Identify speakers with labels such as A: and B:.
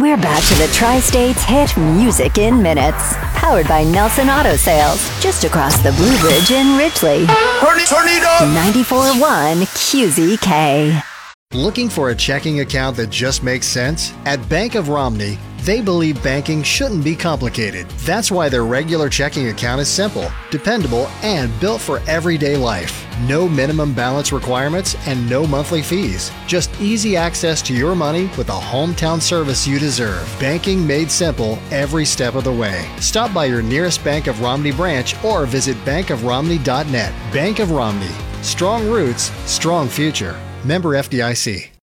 A: We're back to the Tri-States hit Music in Minutes. Powered by Nelson Auto Sales. Just across the Blue Bridge in Ridgely.
B: Turn it up!
A: 94.1 QZK.
C: Looking for a checking account that just makes sense? At Bank of Romney, they believe banking shouldn't be complicated. That's why their regular checking account is simple, dependable, and built for everyday life. No minimum balance requirements and no monthly fees. Just easy access to your money with a hometown service you deserve. Banking made simple every step of the way. Stop by your nearest Bank of Romney branch or visit bankofromney.net. Bank of Romney. Strong roots, strong future. Member FDIC.